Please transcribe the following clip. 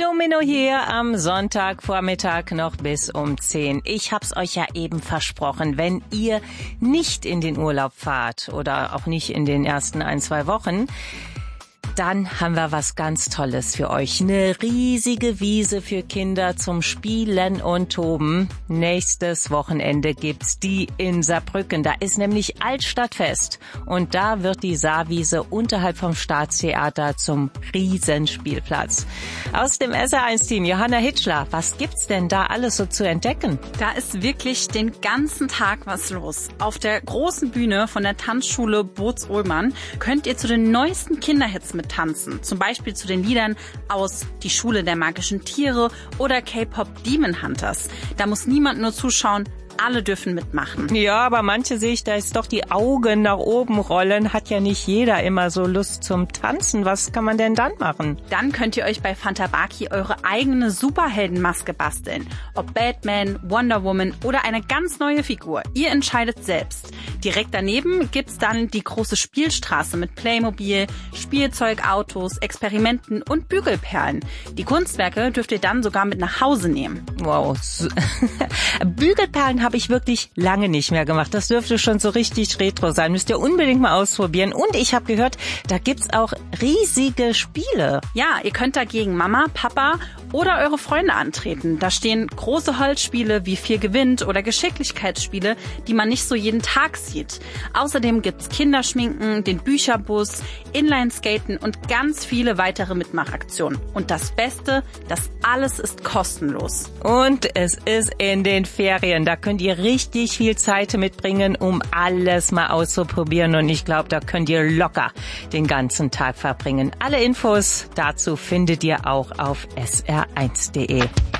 Domino hier am Sonntagvormittag noch bis um 10. Ich hab's euch ja eben versprochen, wenn ihr nicht in den Urlaub fahrt oder auch nicht in den ersten 1-2 Wochen, dann haben wir was ganz Tolles für euch. Eine riesige Wiese für Kinder zum Spielen und Toben. Nächstes Wochenende gibt's die in Saarbrücken. Da ist nämlich Altstadtfest. Und da wird die Saarwiese unterhalb vom Staatstheater zum Riesenspielplatz. Aus dem SR1-Team Johanna Hitschler, was gibt's denn da alles so zu entdecken? Da ist wirklich den ganzen Tag was los. Auf der großen Bühne von der Tanzschule Boz-Ullmann könnt ihr zu den neuesten Kinderhits mit tanzen. Zum Beispiel zu den Liedern aus Die Schule der magischen Tiere oder K-Pop Demon Hunters. Da muss niemand nur zuschauen, alle dürfen mitmachen. Ja, aber manche sehe ich, da ist doch die Augen nach oben rollen. Hat ja nicht jeder immer so Lust zum Tanzen. Was kann man denn dann machen? Dann könnt ihr euch bei Fantabaki eure eigene Superheldenmaske basteln. Ob Batman, Wonder Woman oder eine ganz neue Figur. Ihr entscheidet selbst. Direkt daneben gibt's dann die große Spielstraße mit Playmobil, Spielzeugautos, Experimenten und Bügelperlen. Die Kunstwerke dürft ihr dann sogar mit nach Hause nehmen. Wow. Bügelperlen habe ich wirklich lange nicht mehr gemacht. Das dürfte schon so richtig retro sein. Müsst ihr unbedingt mal ausprobieren. Und ich habe gehört, da gibt's auch riesige Spiele. Ja, ihr könnt dagegen Mama, Papa oder eure Freunde antreten. Da stehen große Holzspiele wie 4 gewinnt oder Geschicklichkeitsspiele, die man nicht so jeden Tag sieht. Außerdem gibt's Kinderschminken, den Bücherbus, Inlineskaten und ganz viele weitere Mitmachaktionen. Und das Beste, das alles ist kostenlos. Und es ist in den Ferien. Da könnt ihr richtig viel Zeit mitbringen, um alles mal auszuprobieren. Und ich glaube, da könnt ihr locker den ganzen Tag verbringen. Alle Infos dazu findet ihr auch auf sr1.de.